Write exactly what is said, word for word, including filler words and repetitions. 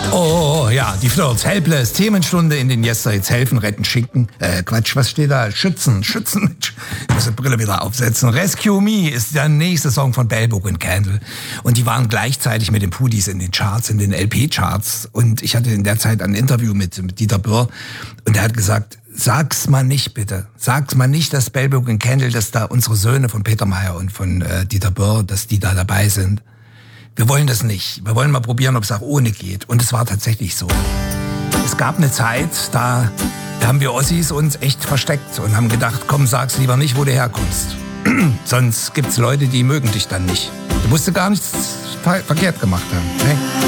Oh, ja, die Flirts. Helpless, Themenstunde in den Yesterdays. Helfen, retten, schicken. Äh, Quatsch, was steht da? Schützen, schützen. Ich muss die Brille wieder aufsetzen. Rescue Me ist der nächste Song von Bell Book und Candle. Und die waren gleichzeitig mit den Pudis in den Charts, in den L P-Charts. Und ich hatte in der Zeit ein Interview mit, mit Dieter Böhr. Und er hat gesagt, sag's mal nicht, bitte. Sag's mal nicht, dass Bell Book und Candle, dass da unsere Söhne von Peter Mayer und von äh, Dieter Böhr, dass die da dabei sind. Wir wollen das nicht. Wir wollen mal probieren, ob es auch ohne geht. Und es war tatsächlich so. Es gab eine Zeit, da, da haben wir Ossis uns echt versteckt und haben gedacht, komm, sag's lieber nicht, wo du herkommst. Sonst gibt's Leute, die mögen dich dann nicht. Du musst gar nichts ver- verkehrt gemacht haben. Ne?